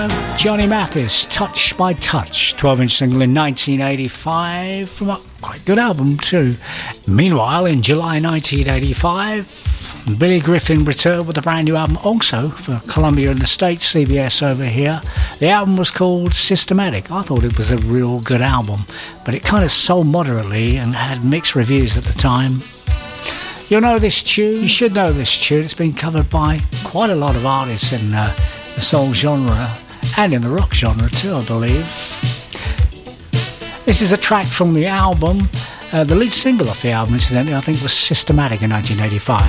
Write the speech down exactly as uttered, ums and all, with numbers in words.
Johnny Mathis, Touch by Touch, twelve-inch single in nineteen eighty-five, from a quite good album too. Meanwhile, in July nineteen eighty-five, Billy Griffin returned with a brand new album also for Columbia in the States, C B S over here. The album was called Systematic. I thought it was a real good album, but it kind of sold moderately and had mixed reviews at the time. You'll know this tune, you should know this tune. It's been covered by quite a lot of artists in uh, the soul genre and in the rock genre too, I believe. This is a track from the album. Uh, the lead single off the album, incidentally, I think was Systematic in nineteen eighty-five.